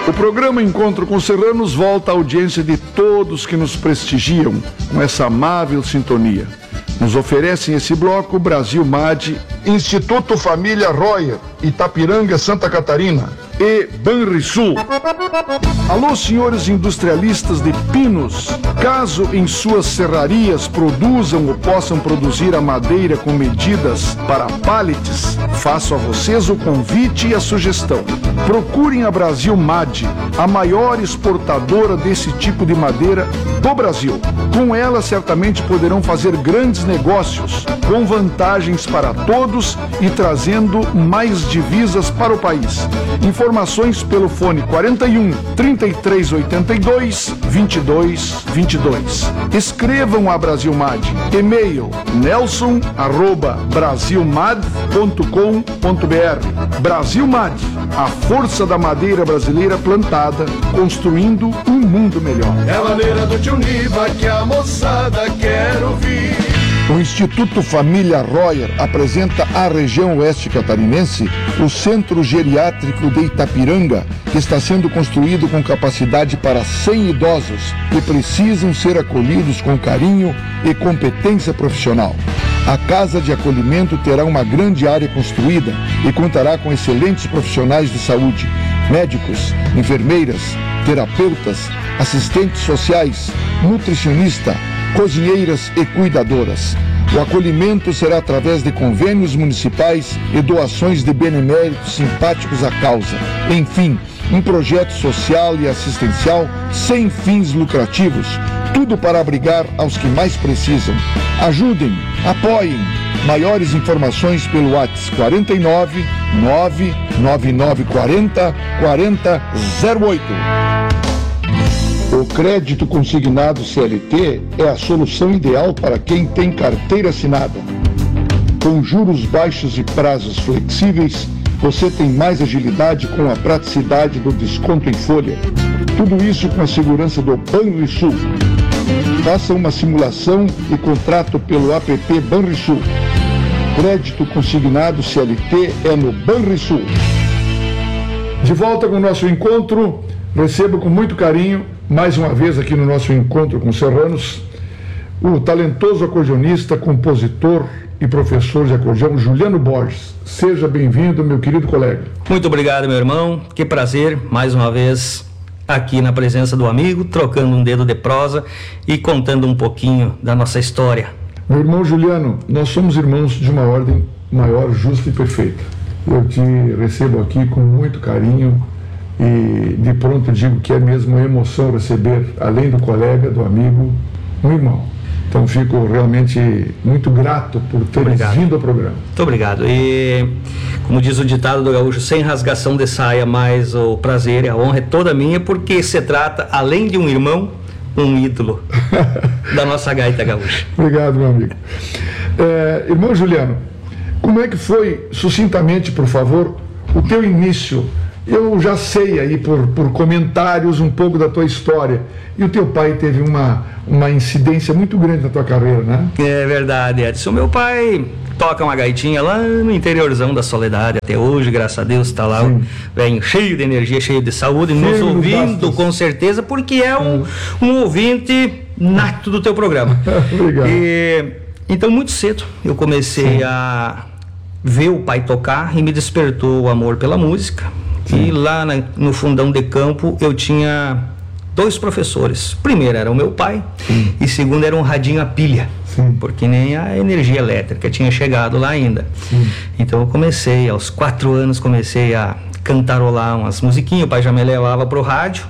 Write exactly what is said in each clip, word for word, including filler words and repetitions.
O programa Encontro com Serranos volta à audiência de todos que nos prestigiam com essa amável sintonia. Nos oferecem esse bloco Brasil M A D, Instituto Família Royer, Itapiranga, Santa Catarina e Banrisul. Alô, senhores industrialistas de pinos, caso em suas serrarias produzam ou possam produzir a madeira com medidas para pallets, faço a vocês o convite e a sugestão. Procurem a Brasil M A D, a maior exportadora desse tipo de madeira do Brasil. Com ela, certamente poderão fazer grandes negócios, com vantagens para todos e trazendo mais divisas para o país. Informações pelo fone quarenta e um, trinta e três oitenta e dois, vinte e dois vinte e dois. Escrevam a Brasil M A D. E-mail nelson arroba brasilmad ponto com ponto br. Brasil M A D, a força da madeira brasileira plantada, construindo um mundo melhor. É a maneira do tio Niva que a moçada quer ouvir. O Instituto Família Royer apresenta à região oeste catarinense o Centro Geriátrico de Itapiranga, que está sendo construído com capacidade para cem idosos que precisam ser acolhidos com carinho e competência profissional. A Casa de Acolhimento terá uma grande área construída e contará com excelentes profissionais de saúde, médicos, enfermeiras, terapeutas, assistentes sociais, nutricionista, cozinheiras e cuidadoras. O acolhimento será através de convênios municipais e doações de beneméritos simpáticos à causa. Enfim, um projeto social e assistencial sem fins lucrativos, tudo para abrigar aos que mais precisam. Ajudem, apoiem. Maiores informações pelo WhatsApp quarenta e nove, nove nove nove quarenta, quarenta zero oito. O crédito consignado C L T é a solução ideal para quem tem carteira assinada. Com juros baixos e prazos flexíveis, você tem mais agilidade com a praticidade do desconto em folha. Tudo isso com a segurança do Banrisul. Faça uma simulação e contrato pelo app Banrisul. Crédito consignado C L T é no Banrisul. De volta com o nosso encontro, recebo com muito carinho, mais uma vez aqui no nosso Encontro com Serranos, o talentoso acordeonista, compositor e professor de acordeão, Juliano Borges. Seja bem-vindo, meu querido colega. Muito obrigado, meu irmão. Que prazer, mais uma vez, aqui na presença do amigo, trocando um dedo de prosa e contando um pouquinho da nossa história. Meu irmão Juliano, nós somos irmãos de uma ordem maior, justa e perfeita. Eu te recebo aqui com muito carinho e de pronto digo que é mesmo uma emoção receber, além do colega, do amigo, um irmão. Então fico realmente muito grato por ter vindo ao programa. Muito obrigado. E como diz o ditado do gaúcho, sem rasgação de saia, mas o prazer e a honra é toda minha, porque se trata, além de um irmão, um ídolo da nossa gaita gaúcha. Obrigado, meu amigo. É, irmão Juliano, como é que foi, sucintamente, por favor, o teu início? Eu já sei aí por, por comentários um pouco da tua história. E o teu pai teve uma, uma incidência muito grande na tua carreira, né? É verdade, Edson. Meu pai toca uma gaitinha lá no interiorzão da Soledade até hoje, graças a Deus, está lá, velho, cheio de energia, cheio de saúde, Sim, nos ouvindo com certeza, porque é um, um ouvinte nato do teu programa. Obrigado. E, então, muito cedo eu comecei Sim. a ver o pai tocar e me despertou o amor pela música. Sim. E lá na, no fundão de campo eu tinha dois professores. Primeiro era o meu pai Sim. e segundo era um radinho a pilha, Sim. porque nem a energia elétrica tinha chegado lá ainda. Sim. Então eu comecei, aos quatro anos comecei a cantarolar umas musiquinhas, o pai já me levava pro rádio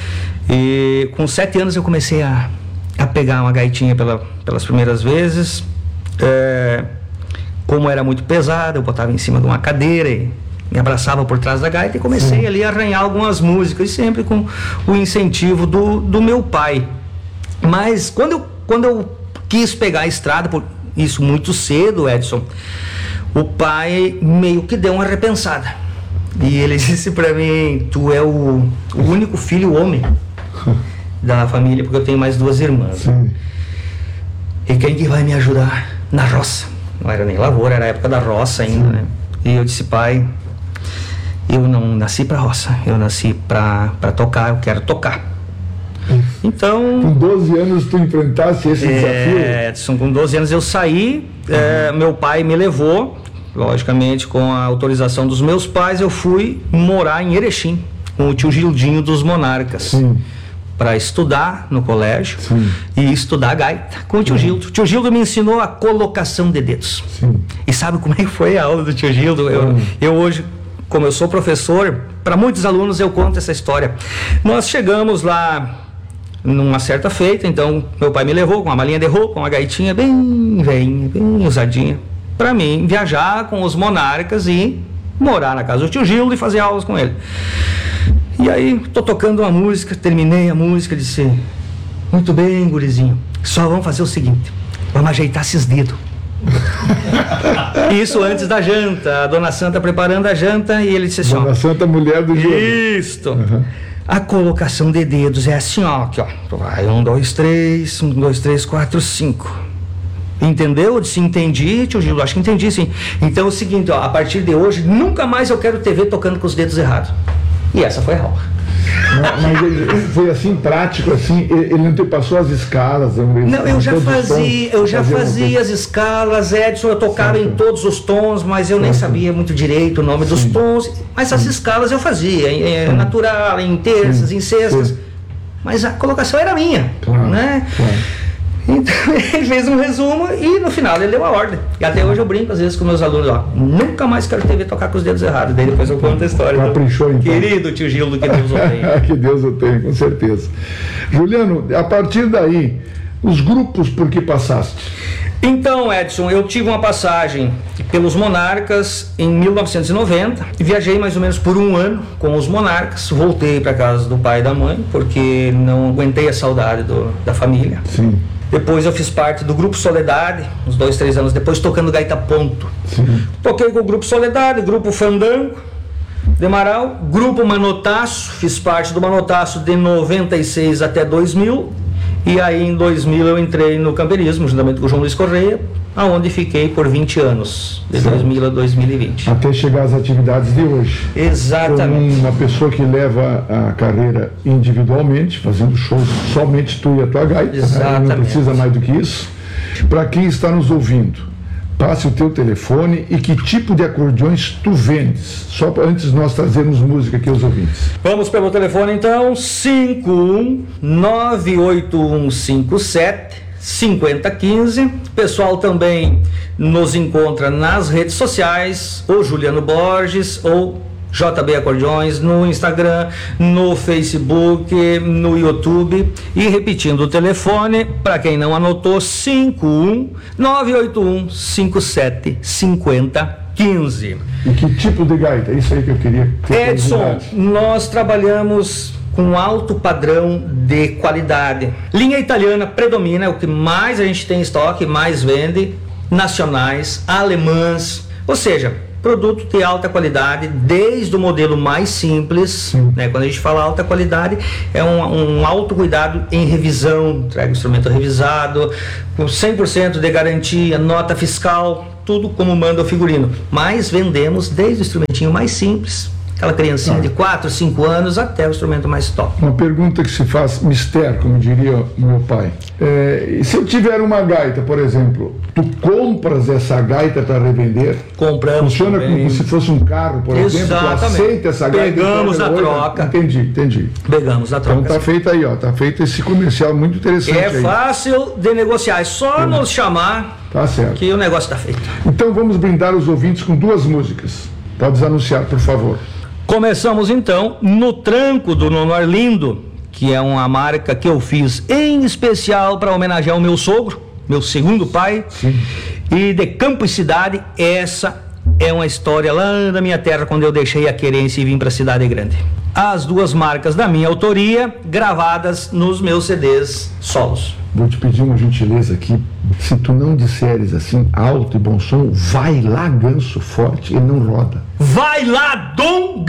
e com sete anos eu comecei a, a pegar uma gaitinha pela, pelas primeiras vezes. É, como era muito pesada, eu botava em cima de uma cadeira e me abraçava por trás da gaita e comecei Sim. ali a arranhar algumas músicas, e sempre com o incentivo do, do meu pai. Mas quando eu, quando eu quis pegar a estrada, por isso muito cedo, Edson, o pai meio que deu uma repensada. E ele disse pra mim, tu é o, o único filho homem da família, porque eu tenho mais duas irmãs. Sim. E quem que vai me ajudar na roça? Não era nem lavoura, era a época da roça ainda, Sim. né? E eu disse, pai... eu não nasci para roça, eu nasci para tocar, eu quero tocar. Então, com doze anos tu enfrentasse esse é, desafio? Edson, com doze anos eu saí, uhum. é, meu pai me levou, logicamente com a autorização dos meus pais, eu fui morar em Erechim, com o tio Gildinho dos Monarcas, para estudar no colégio. Sim. E estudar gaita com o tio uhum. Gildo. O tio Gildo me ensinou a colocação de dedos. Sim. E sabe como é que foi a aula do tio Gildo? Eu, uhum. eu hoje, como eu sou professor, para muitos alunos eu conto essa história. Nós chegamos lá numa certa feita, então meu pai me levou com uma malinha de roupa, uma gaitinha bem velhinha, bem usadinha, para mim viajar com os Monarcas e morar na casa do tio Gildo e fazer aulas com ele. E aí, tô tocando uma música, terminei a música, disse: muito bem, gurizinho, só vamos fazer o seguinte, vamos ajeitar esses dedos. Isso antes da janta, a Dona Santa preparando a janta, e ele disse assim: Dona ó, Santa, mulher do Gildo. Isto. Uhum. A colocação de dedos é assim, ó, aqui, ó. Vai, um, dois, três, um, dois, três, quatro, cinco. Entendeu? Eu disse: entendi, tio Gildo, acho que entendi, sim. Então é o seguinte, ó, a partir de hoje, nunca mais eu quero T V tocando com os dedos errados. E essa foi a aula. Mas ele foi assim, prático, assim, ele não te passou as escalas? Não, eu já fazia, eu já fazia as escalas, Edson, eu tocava certo. Em todos os tons, mas eu certo. Nem sabia muito direito o nome Sim. dos tons, mas as escalas eu fazia, em, em natural, em terças, Sim. em sextas, Sim. mas a colocação era minha, claro. Né? Claro. Então ele fez um resumo e no final ele deu a ordem. E até hoje eu brinco às vezes com meus alunos, ó, nunca mais quero T V tocar com os dedos errados. Daí depois eu conto a história. Caprichou, então. Querido tio Gildo, que Deus o tenha. Que Deus o tenha, com certeza. Juliano, a partir daí, os grupos por que passaste? Então, Edson, eu tive uma passagem pelos Monarcas em mil novecentos e noventa, viajei mais ou menos por um ano com os Monarcas, voltei para casa do pai e da mãe, porque não aguentei a saudade do, da família. Sim. Depois eu fiz parte do Grupo Soledade, uns dois, três anos depois, tocando gaita ponto. Sim. Toquei com o Grupo Soledade, Grupo Fandango, de Marau, Grupo Manotaço, fiz parte do Manotaço de noventa e seis até dois mil, e aí em dois mil eu entrei no camperismo, juntamente com o João Luiz Correia, aonde fiquei por vinte anos, de Sim. dois mil a dois mil e vinte. Até chegar às atividades de hoje. Exatamente. Como uma pessoa que leva a carreira individualmente, fazendo shows somente tu e a tua gaita, Exatamente. Né? Não precisa mais do que isso. Para quem está nos ouvindo, passe o teu telefone e que tipo de acordeões tu vendes, só para antes nós trazermos música aqui aos ouvintes. Vamos pelo telefone então, cinco um nove oito um cinco sete cinquenta quinze. O pessoal também nos encontra nas redes sociais, ou Juliano Borges, ou J B Acordeões, no Instagram, no Facebook, no YouTube. E repetindo o telefone, para quem não anotou, cinco um nove oito um cinco sete cinquenta quinze. E que tipo de gaita? Isso aí que eu queria ter. Edson, nós trabalhamos com alto padrão de qualidade. Linha italiana predomina, é o que mais a gente tem em estoque, mais vende, nacionais, alemãs, ou seja, produto de alta qualidade, desde o modelo mais simples, né? Quando a gente fala alta qualidade, é um, um alto cuidado em revisão, traga o instrumento revisado, com cem por cento de garantia, nota fiscal, tudo como manda o figurino. Mas vendemos desde o instrumentinho mais simples, aquela criancinha ah. de quatro, cinco anos, até o instrumento mais top. Uma pergunta que se faz mistério, como diria o meu pai. É, se eu tiver uma gaita, por exemplo, tu compras essa gaita para revender? Compramos. Funciona também. Como se fosse um carro, por Exatamente. exemplo, tu aceita essa gaita? Pegamos a hoje? troca. Entendi, entendi. Pegamos a troca. Então tá feito aí, ó, tá feito esse comercial muito interessante. É aí. fácil de negociar, é só é. nos chamar tá certo. que o negócio tá feito. Então vamos brindar os ouvintes com duas músicas. Pode anunciar, por favor. Começamos então no Tranco do Nono Arlindo, que é uma marca que eu fiz em especial para homenagear o meu sogro, meu segundo pai. Sim. E de Campo e Cidade, essa é uma história lá da minha terra, quando eu deixei a querência e vim para a Cidade Grande. As duas marcas da minha autoria, gravadas nos meus C Ds solos. Vou te pedir uma gentileza aqui, se tu não disseres assim, alto e bom som, vai lá, Ganso Forte, ele não roda. Vai lá, Dom